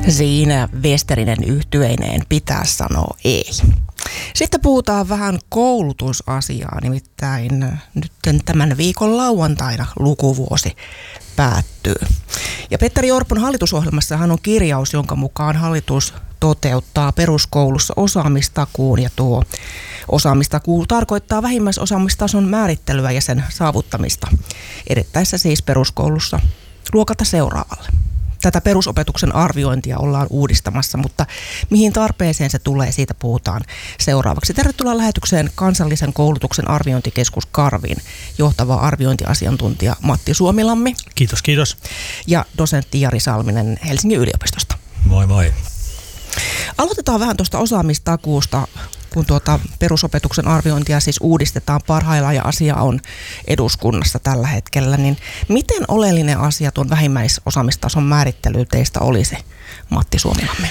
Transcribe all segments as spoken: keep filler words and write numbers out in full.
Siinä Westerinen yhtyeineen pitää sanoa ei. Sitten puhutaan vähän koulutusasiaa, nimittäin nyt tämän viikon lauantaina lukuvuosi päättyy. Ja Petteri Orpon hallitusohjelmassahan on kirjaus, jonka mukaan hallitus toteuttaa peruskoulussa osaamistakuun, ja tuo osaamistakuu tarkoittaa vähimmäisosaamistason määrittelyä ja sen saavuttamista, edettäessä siis peruskoulussa luokalta seuraavalle. Tätä perusopetuksen arviointia ollaan uudistamassa, mutta mihin tarpeeseen se tulee, siitä puhutaan seuraavaksi. Tervetuloa lähetykseen Kansallisen koulutuksen arviointikeskus Karvin johtava arviointiasiantuntija Matti Suomilammi. Kiitos, kiitos. Ja dosentti Jari Salminen Helsingin yliopistosta. Moi moi. Aloitetaan vähän tuosta osaamistakuusta, kun tuota perusopetuksen arviointia siis uudistetaan parhaillaan ja asia on eduskunnassa tällä hetkellä, niin miten oleellinen asia tuon vähimmäisosaamistason määrittely teistä olisi, Matti Suomilammi?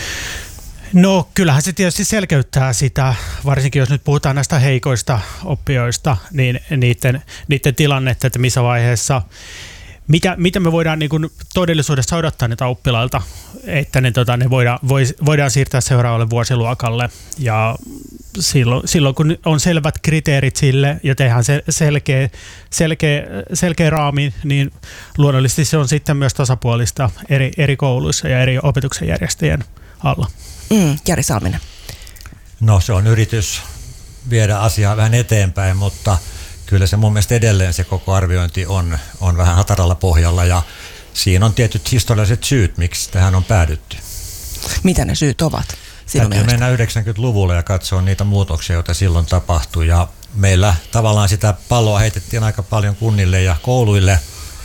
No kyllähän se tietysti selkeyttää sitä, varsinkin jos nyt puhutaan näistä heikoista oppijoista, niin niiden, niiden tilannetta, että missä vaiheessa Mitä, mitä me voidaan niin kuin todellisuudessa odottaa niitä oppilailta, että ne, tota, ne voidaan, vois, voidaan siirtää seuraavalle vuosiluokalle. Ja silloin, silloin kun on selvät kriteerit sille ja tehdään se selkeä, selkeä, selkeä raami, niin luonnollisesti se on sitten myös tasapuolista eri, eri kouluissa ja eri opetuksen järjestäjien alla. Mm, Jari Salminen. No se on yritys viedä asiaa vähän eteenpäin, mutta kyllä se mun mielestä edelleen se koko arviointi on, on vähän hataralla pohjalla ja siinä on tietyt historialliset syyt, miksi tähän on päädytty. Mitä ne syyt ovat? Täytyy mennä yhdeksänkymmentäluvulle ja katsoa niitä muutoksia, joita silloin tapahtui. Ja meillä tavallaan sitä palloa heitettiin aika paljon kunnille ja kouluille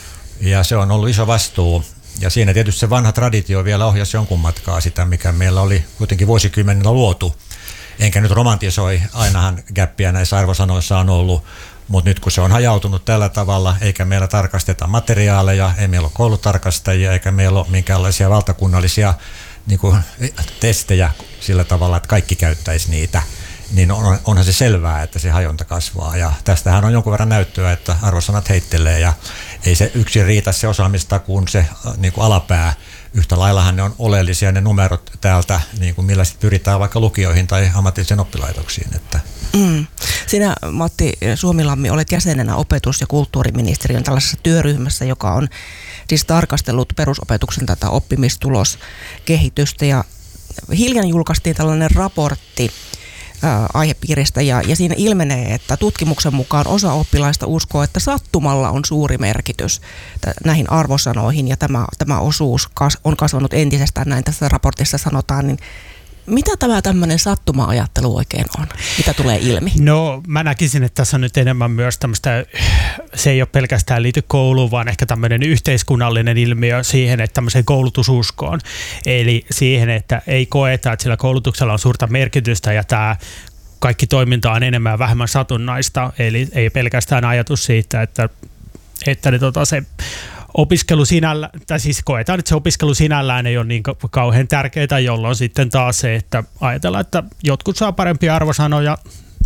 ja se on ollut iso vastuu. Ja siinä tietysti se vanha traditio vielä ohjasi jonkun matkaa sitä, mikä meillä oli kuitenkin vuosikymmenillä luotu. Enkä nyt romantisoi, ainahan gäppiä näissä arvosanoissa on ollut. Mutta nyt kun se on hajautunut tällä tavalla, eikä meillä tarkasteta materiaaleja, ei meillä ole koulutarkastajia, eikä meillä ole minkäänlaisia valtakunnallisia niin kuin, testejä sillä tavalla, että kaikki käyttäisi niitä, niin on, onhan se selvää, että se hajonta kasvaa. Ja tästähän on jonkun verran näyttöä, että arvosanat heittelee ja ei se yksin riitä se osaamistakuun se niin kuin alapää. Yhtä laillahan ne on oleellisia ne numerot täältä, niin kuin millä sitten pyritään vaikka lukioihin tai ammatillisiin oppilaitoksiin. Että. Mm. Sinä, Matti Suomilammi, olet jäsenenä opetus- ja kulttuuriministeriön tällaisessa työryhmässä, joka on siis tarkastellut perusopetuksen tätä oppimistuloskehitystä. Ja hiljan julkaistiin tällainen raportti ää, aihepiiristä ja, ja siinä ilmenee, että tutkimuksen mukaan osa oppilaista uskoo, että sattumalla on suuri merkitys t- näihin arvosanoihin ja tämä, tämä osuus kas, on kasvanut entisestään, näin tässä raportissa sanotaan, niin mitä tämä tämmöinen sattuma-ajattelu oikein on? Mitä tulee ilmi? No mä näkisin, että tässä on nyt enemmän myös tämmöistä, se ei ole pelkästään liity kouluun, vaan ehkä tämmöinen yhteiskunnallinen ilmiö siihen, että tämmöiseen koulutususkoon. Eli siihen, että ei koeta, että sillä koulutuksella on suurta merkitystä ja tämä kaikki toiminta on enemmän ja vähemmän satunnaista. Eli ei pelkästään ajatus siitä, että, että ne, tota, se opiskelu sinällään, tai siis koetaan, että se opiskelu sinällään ei ole niin kauhean tärkeää, jolloin sitten taas se, että ajatellaan, että jotkut saa parempia arvosanoja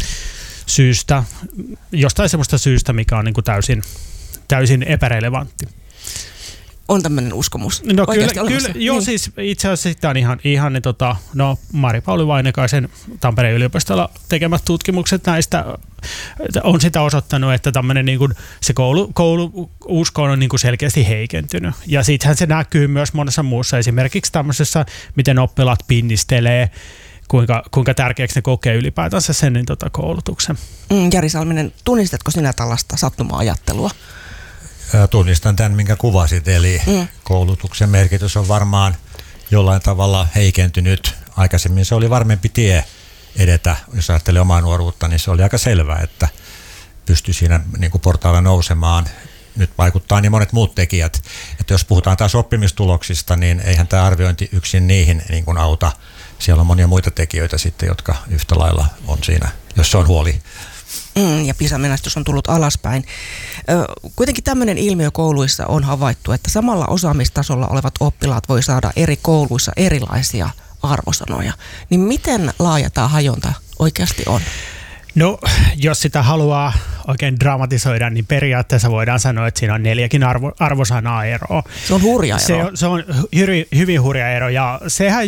syystä, jostain semmoista syystä, mikä on niin kuin täysin, täysin epärelevantti. On tämmöinen uskomus. No kyllä, kyllä joo, niin. Siis itse asiassa sitä on ihan, ihan niin, tota, no Mari-Pauli Vainekaisen Tampereen yliopistolla tekemät tutkimukset näistä on sitä osoittanut, että tämmöinen niin kuin se koulu, kouluusko on niin kuin selkeästi heikentynyt. Ja siitähän se näkyy myös monessa muussa, esimerkiksi tämmöisessä, miten oppilaat pinnistelee, kuinka, kuinka tärkeäksi ne kokee ylipäätänsä sen niin, tota, koulutuksen. Mm, Jari Salminen, tunnistatko sinä tällaista sattuma-ajattelua? Tunnistan tämän, minkä kuvasit, eli mm. koulutuksen merkitys on varmaan jollain tavalla heikentynyt. Aikaisemmin se oli varmempi tie edetä, jos ajattelee omaa nuoruutta, niin se oli aika selvää, että pystyi siinä niin kuin portailla nousemaan. Nyt vaikuttaa niin monet muut tekijät, että jos puhutaan taas oppimistuloksista, niin eihän tämä arviointi yksin niihin niin kuin auta. Siellä on monia muita tekijöitä sitten, jotka yhtä lailla on siinä, jos se on huoli. Mm, ja PISA-menestys on tullut alaspäin. Ö, kuitenkin tämmöinen ilmiö kouluissa on havaittu, että samalla osaamistasolla olevat oppilaat voi saada eri kouluissa erilaisia arvosanoja. Niin miten laaja tämä hajonta oikeasti on? No, jos sitä haluaa oikein dramatisoida, niin periaatteessa voidaan sanoa, että siinä on neljäkin arvo, arvosanaa eroa. Se on hurja ero. Se on, se on hyvin, hyvin hurja ero, ja sehän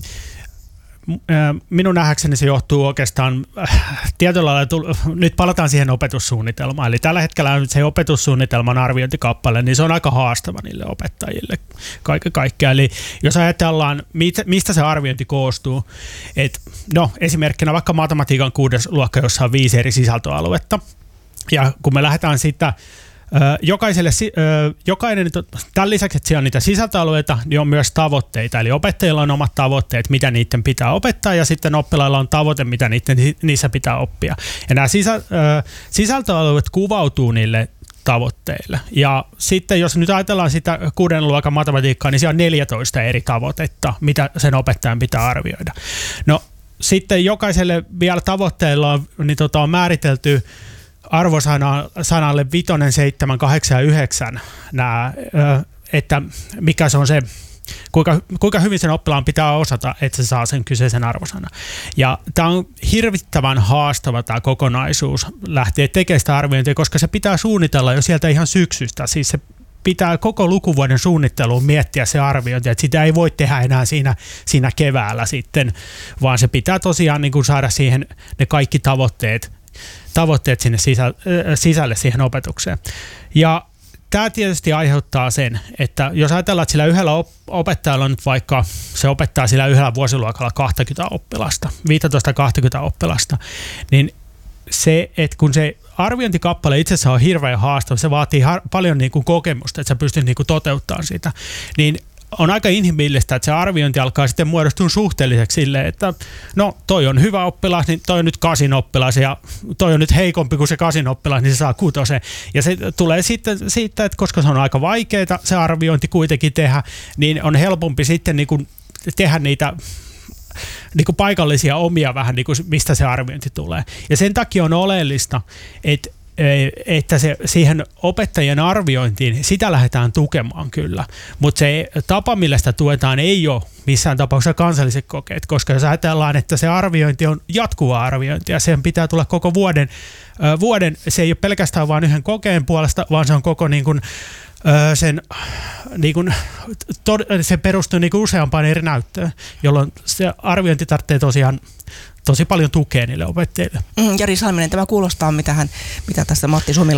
minun nähdäkseni se johtuu oikeastaan tietyllä lailla, nyt palataan siihen opetussuunnitelmaan, eli tällä hetkellä se opetussuunnitelman arviointikappale, niin se on aika haastava niille opettajille kaiken kaikkiaan. Eli jos ajatellaan, mistä se arviointi koostuu, että no esimerkkinä vaikka matematiikan kuudes luokka, jossa on viisi eri sisältöaluetta, ja kun me lähdetään sitä Jokaiselle, jokainen, tämän lisäksi, että siellä on niitä sisältöalueita, niin on myös tavoitteita. Eli opettajilla on omat tavoitteet, mitä niiden pitää opettaa, ja sitten oppilailla on tavoite, mitä niiden, niissä pitää oppia. Ja nämä sisä, sisältöalueet kuvautuu niille tavoitteille. Ja sitten jos nyt ajatellaan sitä kuuden luokan matematiikkaa, niin siellä on neljätoista eri tavoitetta, mitä sen opettajan pitää arvioida. No sitten jokaiselle vielä tavoitteilla on, niin tota, on määritelty arvosanalle vitonen, seitsemän, kahdeksan ja yhdeksän, nämä, että mikä se on se, kuinka, kuinka hyvin sen oppilaan pitää osata, että se saa sen kyseisen arvosanan. Ja tämä on hirvittävän haastava tämä kokonaisuus lähteä tekemään sitä arviointia, koska se pitää suunnitella jo sieltä ihan syksystä. Siis se pitää koko lukuvuoden suunnitteluun miettiä se arviointi, että sitä ei voi tehdä enää siinä, siinä keväällä sitten, vaan se pitää tosiaan niin kuin saada siihen ne kaikki tavoitteet tavoitteet sinne sisä, sisälle siihen opetukseen. Ja tämä tietysti aiheuttaa sen, että jos ajatellaan, että sillä yhdellä opettajalla on nyt vaikka, se opettaa sillä yhdellä vuosiluokalla kaksikymmentä oppilasta, viisitoista kaksikymmentä oppilasta, niin se, että kun se arviointikappale itse asiassa on hirveän haastava, se vaatii har- paljon niin kuin kokemusta, että sä pystyt niin kuin toteuttamaan sitä, niin on aika inhimillistä, että se arviointi alkaa sitten muodostua suhteelliseksi silleen, että no toi on hyvä oppilas, niin toi on nyt kasin oppilas ja toi on nyt heikompi kuin se kasin oppilas, niin se saa kutosen. Ja se tulee sitten siitä, että koska se on aika vaikeaa se arviointi kuitenkin tehdä, niin on helpompi sitten niin kuin tehdä niitä niin kuin paikallisia omia vähän, niin kuin mistä se arviointi tulee. Ja sen takia on oleellista, että että se, siihen opettajien arviointiin, sitä lähdetään tukemaan kyllä, mutta se tapa, millä sitä tuetaan, ei ole missään tapauksessa kansalliset kokeet, koska jos ajatellaan, että se arviointi on jatkuva arviointi ja sen pitää tulla koko vuoden, äh, vuoden, se ei ole pelkästään vain yhden kokeen puolesta, vaan se on koko niin kuin, äh, sen, niin kuin, tod, se perustuu niin kuin useampaan eri näyttöön, jolloin se arviointi tarvitsee tosiaan tosi paljon tukea niille opettajille. Mm, Jari Salminen, tämä kuulostaa, mitä, hän, mitä tässä Matti Sumila